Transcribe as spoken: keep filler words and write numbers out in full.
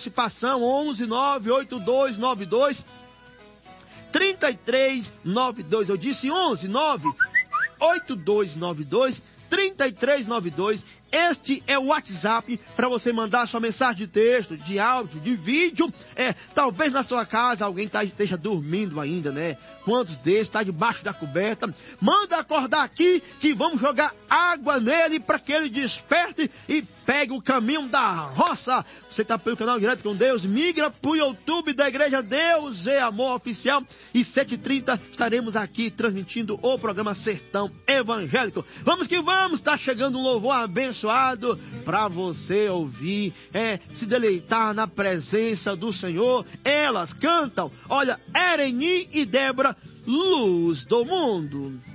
participação, onze nove oito dois nove dois três três nove dois. Eu disse onze nove oito dois nove dois três três nove dois. Este é o WhatsApp para você mandar sua mensagem de texto, de áudio, de vídeo. É, talvez na sua casa alguém tá, esteja dormindo ainda, né? Quantos deles está debaixo da coberta? Manda acordar aqui que vamos jogar água nele para que ele desperte e pegue o caminho da roça. Você está pelo canal Direto com Deus, migra para o YouTube da Igreja Deus é Amor Oficial. E sete e trinta estaremos aqui transmitindo o programa Sertão Evangélico. Vamos que vamos, está chegando um louvor abençoado para você ouvir, é, se deleitar na presença do Senhor. Elas cantam, olha, Ereni e Débora, Luz do Mundo.